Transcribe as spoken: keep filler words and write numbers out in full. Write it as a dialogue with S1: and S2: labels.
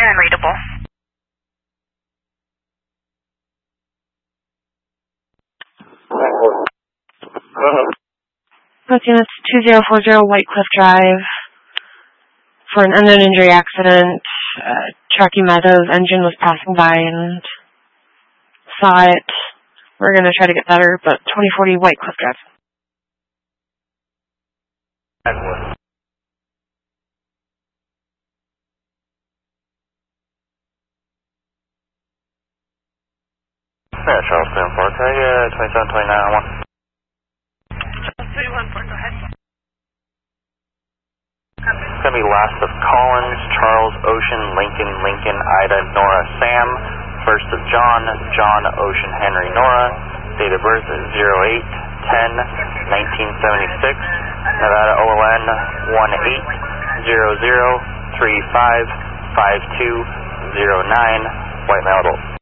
S1: and readable.
S2: Both units two zero four zero White Cliff Drive for an unknown injury accident. Uh, Truckee Meadows engine was passing by and saw it. We're going to try to get better, but twenty forty White Cliff Drive.
S3: Yeah, Charleston Park, uh, twenty-seven twenty-nine one.
S1: thirty-one four, go ahead.
S3: It's going to be last of Collins, Charles, Ocean, Lincoln, Lincoln, Ida, Nora, Sam. First of John, John, Ocean, Henry, Nora. Date of birth zero eight ten nineteen seventy-six. Nevada O L N one eight zero zero three five five two zero nine. White male adult.